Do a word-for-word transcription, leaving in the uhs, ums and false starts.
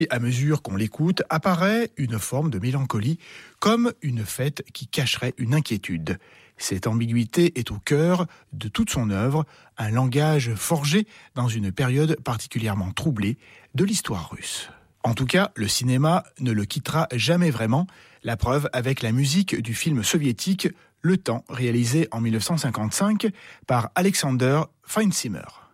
Et à mesure qu'on l'écoute, apparaît une forme de mélancolie, comme une fête qui cacherait une inquiétude. Cette ambiguïté est au cœur de toute son œuvre, un langage forgé dans une période particulièrement troublée de l'histoire russe. En tout cas, le cinéma ne le quittera jamais vraiment, la preuve avec la musique du film soviétique Le Temps, réalisé en dix-neuf cent cinquante-cinq par Alexander Feinzimmer.